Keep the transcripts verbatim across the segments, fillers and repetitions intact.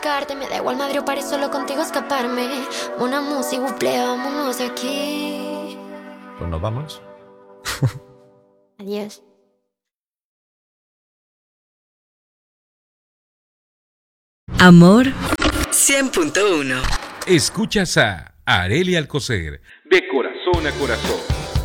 buscarte. Me da igual Madrid o París, solo contigo escaparme. Una música, buple, vámonos de aquí. Pues nos vamos. Adiós. Amor cien punto uno. Escuchas a Arely Alcocer, de corazón a corazón.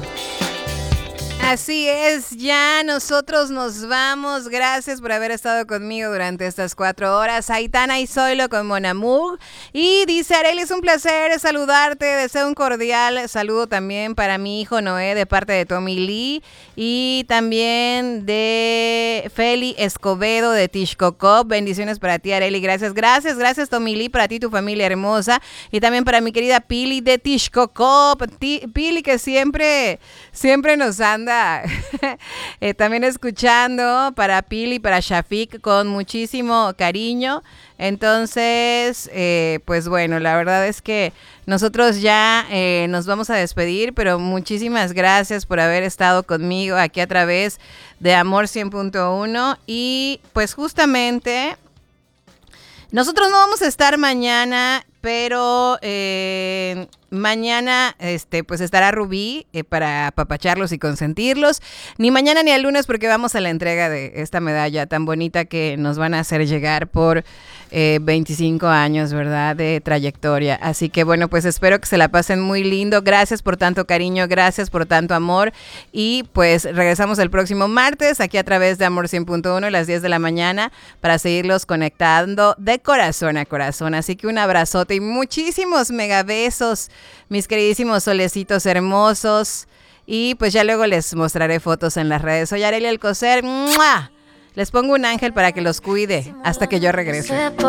Así es, ya nosotros nos vamos. Gracias por haber estado conmigo durante estas cuatro horas. Aitana y Zoilo con Mon Amour. Y dice Arely, es un placer saludarte. Deseo un cordial saludo también para mi hijo Noé de parte de Tommy Lee. Y también de Feli Escobedo de Tishkokop. Bendiciones para ti, Arely. Gracias, gracias, gracias Tommy Lee, para ti, tu familia hermosa. Y también para mi querida Pili de Tishkokop. Pili que siempre, siempre nos anda eh, también escuchando, para Pili, para Shafik, con muchísimo cariño. Entonces, eh, pues bueno, la verdad es que nosotros ya eh, nos vamos a despedir, pero muchísimas gracias por haber estado conmigo aquí a través de Amor cien punto uno. Y pues justamente nosotros no vamos a estar mañana, pero eh, mañana este, pues estará Rubí eh, para apapacharlos y consentirlos. Ni mañana ni el lunes, porque vamos a la entrega de esta medalla tan bonita que nos van a hacer llegar por eh, veinticinco años, ¿verdad?, de trayectoria. Así que bueno, pues espero que se la pasen muy lindo. Gracias por tanto cariño, gracias por tanto amor. Y pues regresamos el próximo martes aquí a través de Amor cien punto uno a las diez de la mañana para seguirlos conectando de corazón a corazón. Así que un abrazote y muchísimos megabesos, mis queridísimos solecitos hermosos. Y pues ya luego les mostraré fotos en las redes. Soy Arely Alcocer. ¡Mua! Les pongo un ángel para que los cuide hasta que yo regrese.